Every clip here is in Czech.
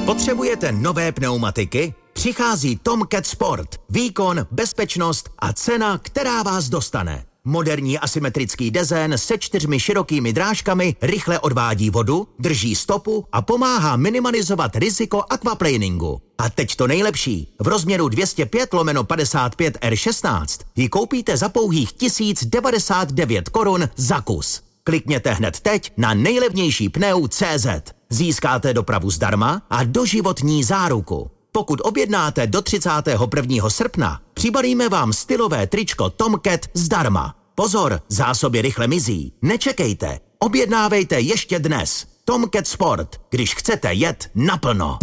Potřebujete nové pneumatiky? Přichází Tomcat Sport. Výkon, bezpečnost a cena, která vás dostane. Moderní asymetrický dezén se 4 širokými drážkami rychle odvádí vodu, drží stopu a pomáhá minimalizovat riziko aquaplaningu. A teď to nejlepší. V rozměru 205/55 R16 ji koupíte za pouhých 1099 korun za kus. Klikněte hned teď na nejlevnější pneu.cz. Získáte dopravu zdarma a doživotní záruku. Pokud objednáte do 31. srpna, přibalíme vám stylové tričko Tomcat zdarma. Pozor, zásoby rychle mizí. Nečekejte, objednávejte ještě dnes. Tomcat Sport, když chcete jet naplno.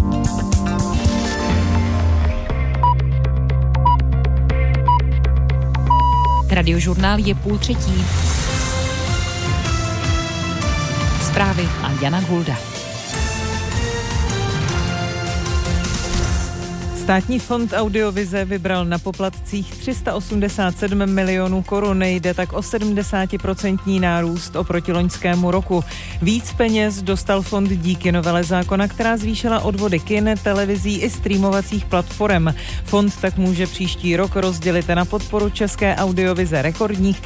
Radiožurnál je 2:30. Zprávy a Jana Gulda. Státní fond audiovize vybral na poplatcích 387 milionů korun, jde tak o 70% nárůst oproti loňskému roku. Víc peněz dostal fond díky novele zákona, která zvýšila odvody kin, televizí i streamovacích platform. Fond tak může příští rok rozdělit na podporu české audiovize rekordních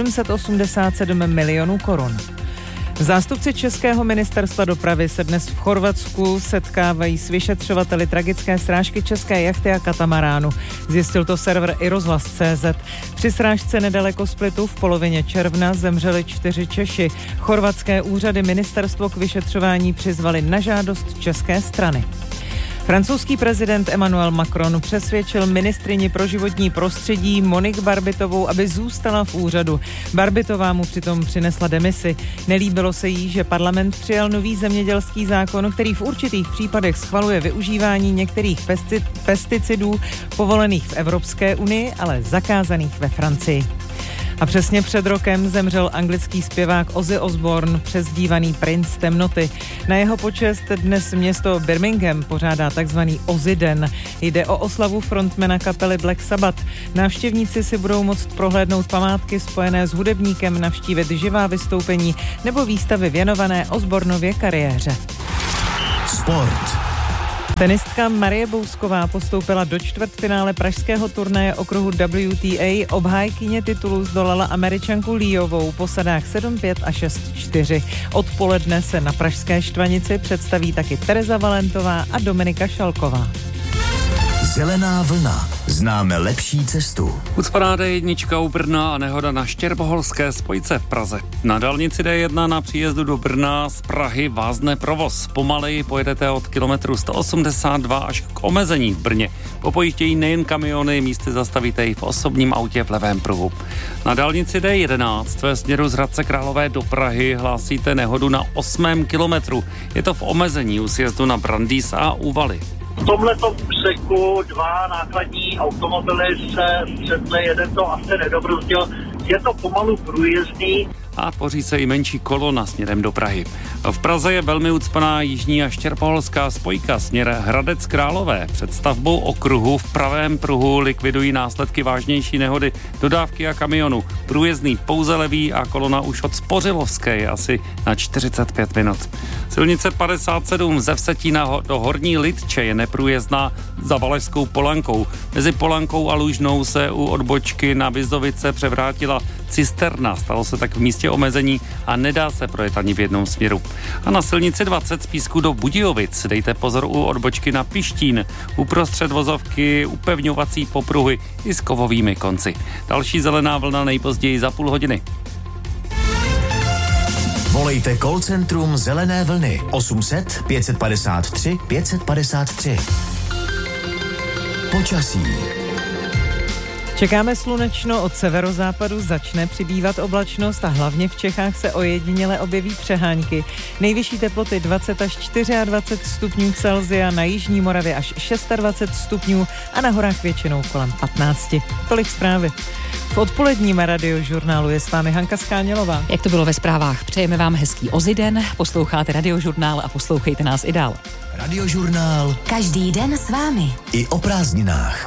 787 milionů korun. Zástupci Českého ministerstva dopravy se dnes v Chorvatsku setkávají s vyšetřovateli tragické srážky české jachty a katamaránu. Zjistil to server iRozhlas.cz. Při srážce nedaleko Splitu v polovině června zemřeli 4 Češi. Chorvatské úřady ministerstvo k vyšetřování přizvali na žádost české strany. Francouzský prezident Emmanuel Macron přesvědčil ministryni pro životní prostředí Monique Barbitovou, aby zůstala v úřadu. Barbitová mu přitom přinesla demisi. Nelíbilo se jí, že parlament přijal nový zemědělský zákon, který v určitých případech schvaluje využívání některých pesticidů povolených v Evropské unii, ale zakázaných ve Francii. A přesně před rokem zemřel anglický zpěvák Ozzy Osbourne, přezdívaný Princ temnoty. Na jeho počest dnes město Birmingham pořádá takzvaný Ozzy den. Jde o oslavu frontmana kapely Black Sabbath. Návštěvníci si budou moct prohlédnout památky spojené s hudebníkem, navštívit živá vystoupení nebo výstavy věnované Osbournově kariéře. Sport. Tenistka Marie Bousková postoupila do čtvrtfinále pražského turnaje okruhu WTA. Obhájkyně titulu zdolala Američanku Líovou po sadách 7-5 a 6-4. Odpoledne se na pražské Štvanici představí taky Tereza Valentová a Dominika Šalková. Zelená vlna. Známe lepší cestu. Ucpaná D1 u Brna a nehoda na Štěrboholské spojce v Praze. Na dálnici D1 na příjezdu do Brna z Prahy vázne provoz. Pomaleji pojedete od kilometru 182 až k omezení v Brně. Po pojíždějí nejen kamiony, místy zastavíte i v osobním autě v levém pruhu. Na dálnici D11 ve směru z Hradce Králové do Prahy hlásíte nehodu na 8. kilometru. Je to v omezení u sjezdu na Brandýs a Úvaly. V tomhletom úseku 2 nákladní automobily se střetly, jeden to asi nedobrozdil. Je to pomalu průjezdný. A tvoří se i menší kolona směrem do Prahy. V Praze je velmi ucpaná jižní a štěrboholská spojka směr Hradec Králové. Před stavbou okruhu v pravém pruhu likvidují následky vážnější nehody dodávky a kamionu. Průjezdný pouze levý a kolona už od Spořilovské je asi na 45 minut. Silnice 57 ze Vsetína do Horní Lidče je neprůjezdná za Valašskou Polankou. Mezi Polankou a Lužnou se u odbočky na Vizovice převrátila cisterna. Stalo se tak v místě omezení a nedá se projet ani v jednom směru. A na silnici 20 z Písku do Budějovic dejte pozor u odbočky na Pištín. Uprostřed vozovky upevňovací popruhy i s kovovými konci. Další zelená vlna nejpozději za půl hodiny. Volejte call centrum Zelené vlny 800 553 553. Počasí. Čekáme slunečno, od severozápadu začne přibývat oblačnost a hlavně v Čechách se ojediněle objeví přehánky. Nejvyšší teploty 20 až 24 stupňů Celsia, na jižní Moravě až 26 stupňů a na horách většinou kolem 15. Tolik zprávy. V odpoledním radiožurnálu je s vámi Hanka Schánělová. Jak to bylo ve zprávách? Přejeme vám hezký Ozzy den, posloucháte radiožurnál a poslouchejte nás i dál. Radiožurnál. Každý den s vámi. I o prázdninách.